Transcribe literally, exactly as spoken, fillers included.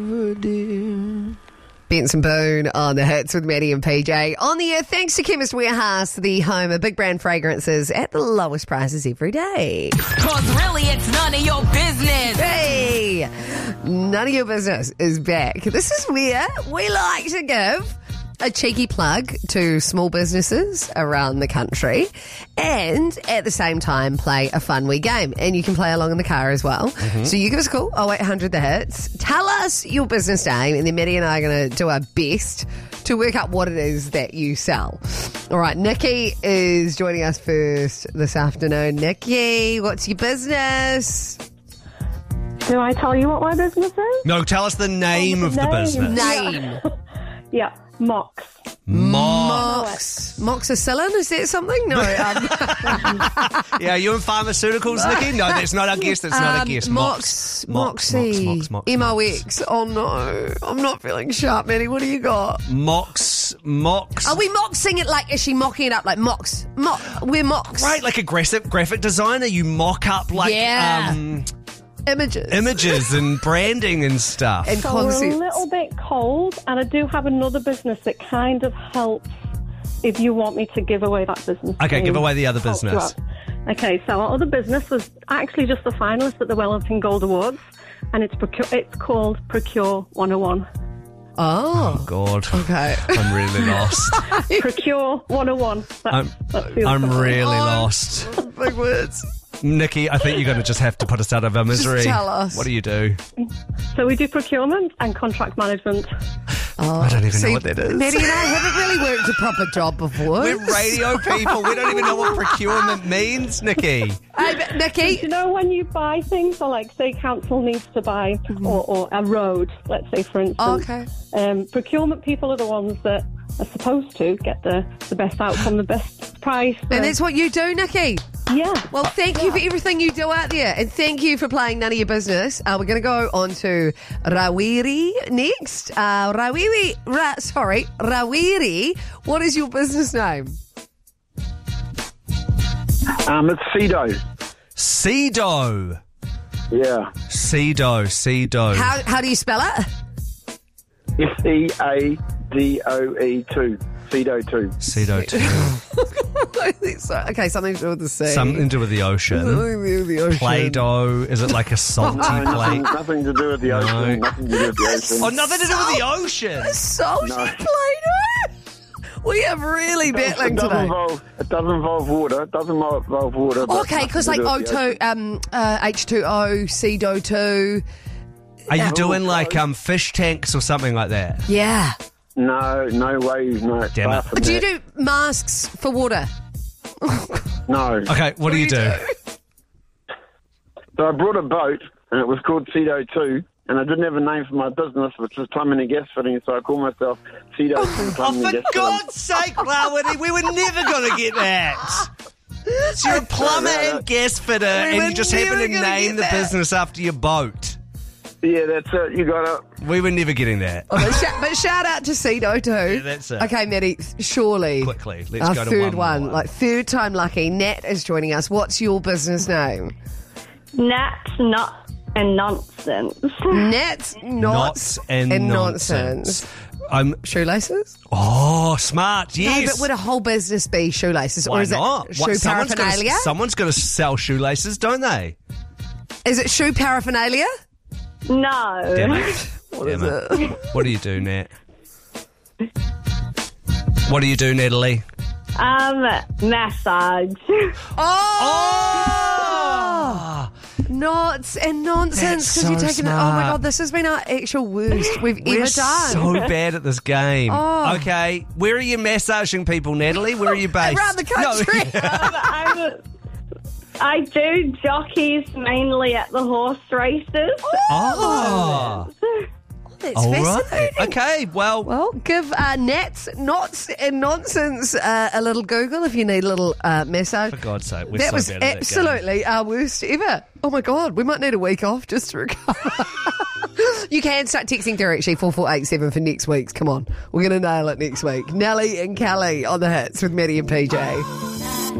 Benson Boone on the hits with Maddie and P J. On the air, thanks to Chemist Warehouse, the home of big brand fragrances at the lowest prices every day. Cause really it's none of your business. Hey, none of your business is back. This is where we like to give a cheeky plug to small businesses around the country and at the same time play a fun wee game. And you can play along in the car as well. Mm-hmm. So you give us a call, oh eight hundred the hits. Tell us your business name and then Maddie and I are going to do our best to work out what it is that you sell. All right, Nikki is joining us first this afternoon. Nikki, what's your business? Do I tell you what my business is? No, tell us the name oh, of the name. business. Name. Yeah, Mox. Mox. Moxicillin, is that something? No. Um, yeah, are you in pharmaceuticals, Nikki? No, that's not our guess. That's not um, a guess. Mox. Mox. Moxie. Mox. Mox. Mox. M O X. Oh, no. I'm not feeling sharp, Maddie. What do you got? Mox. Mox. Are we moxing it like, is she mocking it up like Mox? Mo- we're Mox. Right, like aggressive graphic designer. You mock up like... Yeah. Um, Images. Images and branding and stuff. And So concepts. we're a little bit cold, and I do have another business that kind of helps if you want me to give away that business. Okay, to give away the other help you business. out. Okay, so our other business was actually just a finalist at the Wellington Gold Awards, and it's procure, it's called Procure one oh one. Oh. God. Okay. I'm really lost. Procure one oh one. That's, I'm, that's the I'm other really Oh. lost. Big words. Nikki, I think you're going to just have to put us out of our misery. tell us. What do you do? So we do procurement and contract management. Oh, I don't even see, know what that is. Maddie and I haven't really worked a proper job before. We're radio people. We don't even know what procurement means, Nikki. Hey, but Nikki. You know when you buy things, or like say council needs to buy or, or a road, let's say for instance. Oh, okay. Um, procurement people are the ones that are supposed to get the, the best outcome, the best price. the- And that's what you do, Nikki. yeah. Well, thank you for everything you do out there. And thank you for playing None of Your Business. Uh, we're going to go on to Rawiri next. Uh, Rawiri, Ra, sorry, Rawiri, what is your business name? Um, it's Cedo. Cedo. Yeah. Cedo. Cedo. How, how do you spell it? S E A D O E two. Cedo two. Cedo too. I think so. Okay, something to do with the sea. Something to do with the ocean. Something to do with the ocean. Play-Doh. Is it like a salty No, nothing, plate? nothing to do with the ocean. No. Nothing to do with the ocean. Oh, nothing to do with the ocean. Salty No. Play-Doh? We have really It battling doesn't today. involve. It doesn't involve water. It doesn't involve water. but Okay, because like nothing to do O with two, the um, uh, H two O, C D O two. Are you Yeah. doing Oh, like close. um fish tanks or something like that? Yeah. ocean. No, no way. No. Damn far it. from Do you that. do masks for water? No. Okay, what, do you do? So I brought a boat, and it was called Cedo two, and I didn't have a name for my business, which was plumbing and gas fitting, so I called myself Cedo two Oh, Plumbing and for Gas Fitting. God's sake, Rawiri, we were never going to get that. So you're a plumber and gas fitter, and were you just happen never to gonna name get the that. business after your boat. Yeah, that's it. You got it. We were never getting that. Oh, but, sh- but shout out to C D O too. Yeah, that's it. Okay, Maddie, surely. Quickly, let's our go to third one one, more. like third time lucky. Nat is joining us. What's your business name? Nats, nuts, and nonsense. Nat's Knots knots and, nonsense. I'm Shoelaces? oh smart. Yes. No, but would a whole business be shoelaces, Why or is not? it shoe What- someone's gonna- paraphernalia? Someone's going to sell shoelaces, don't they? Is it shoe paraphernalia? No. Damn it. What Damn is it. it? What do you do, Nat? What do you do, Natalie? Um, massage. Oh! Knots and nonsense That's because you're so taking it. Oh my smart. god, this has been our actual worst we've We're ever done. so bad at this game. Oh. Okay, where are you massaging people, Natalie? Where are you based? Around the country. No. um, I'm, I do jockeys mainly at the horse races. Oh. That's All right. fascinating. Okay, well, Well, give uh, Nats, Knots and Nonsense uh, a little Google if you need a little uh, massage. for God's sake, we're That so was bad at that game. absolutely our worst ever. Oh my God, we might need a week off just to recover. You can start texting through actually four four eight seven for next week's. Come on, we're going to nail it next week. Nelly and Kelly on the hits with Maddie and P J.